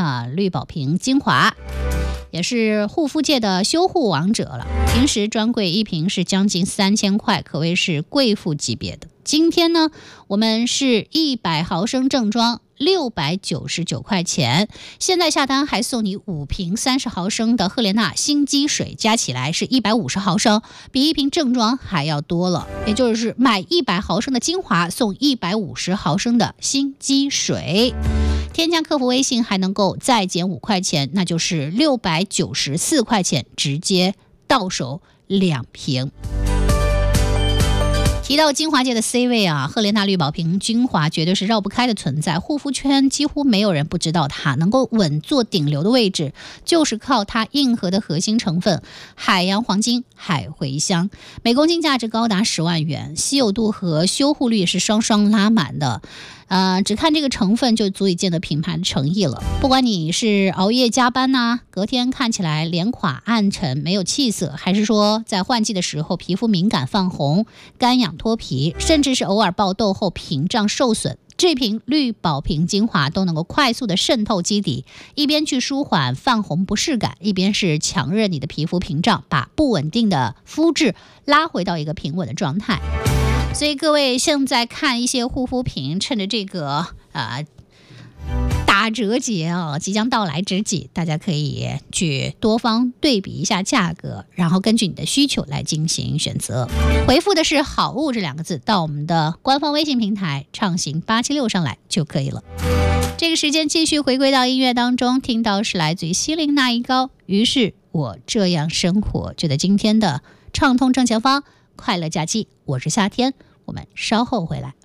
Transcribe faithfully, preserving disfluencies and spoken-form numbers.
啊、呃、绿宝瓶精华，也是护肤界的修护王者了。平时专柜一瓶是将近三千块，可谓是贵妇级别的。今天呢，我们是一百毫升正装六百九十九块钱，现在下单还送你五瓶三十毫升的赫莲娜心肌水，加起来是一百五十毫升，比一瓶正装还要多了。也就是买一百毫升的精华送一百五十毫升的心肌水。添加客服微信还能够再减五块钱，那就是六百九十四块钱，直接到手两瓶。提到精华界的 C 位啊，赫莲娜绿宝瓶精华绝对是绕不开的存在，护肤圈几乎没有人不知道它，能够稳坐顶流的位置，就是靠它硬核的核心成分海洋黄金海茴香，每公斤价值高达十万元，稀有度和修护率是双双拉满的。呃，只看这个成分就足以见得品牌的诚意了。不管你是熬夜加班呐、啊，隔天看起来脸垮暗沉没有气色，还是说在换季的时候皮肤敏感泛红、干痒脱皮，甚至是偶尔爆痘后屏障受损，这瓶绿宝瓶精华都能够快速的渗透基底，一边去舒缓泛红不适感，一边是强韧你的皮肤屏障，把不稳定的肤质拉回到一个平稳的状态。所以各位现在看一些护肤品，趁着这个呃打折节啊即将到来之际，大家可以去多方对比一下价格，然后根据你的需求来进行选择。回复的是好物这两个字到我们的官方微信平台畅行八七六上来就可以了。这个时间继续回归到音乐当中，听到是来自于希伶那一高，于是我这样生活。觉得今天的畅通正前方快乐假期，我是夏天，我们稍后回来。